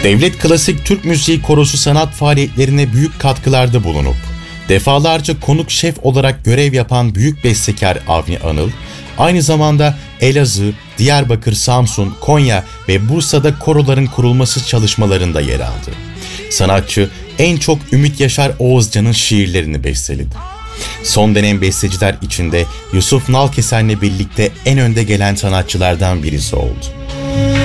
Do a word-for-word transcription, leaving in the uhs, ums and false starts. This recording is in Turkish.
Devlet Klasik Türk Müziği Korosu sanat faaliyetlerine büyük katkılarda bulunup, defalarca konuk şef olarak görev yapan büyük bestekar Avni Anıl, aynı zamanda Elazığ, Diyarbakır, Samsun, Konya ve Bursa'da koroların kurulması çalışmalarında yer aldı. Sanatçı en çok Ümit Yaşar Oğuzcan'ın şiirlerini besteledi. Son dönem besteciler içinde Yusuf Nalkesen'le birlikte en önde gelen sanatçılardan birisi oldu.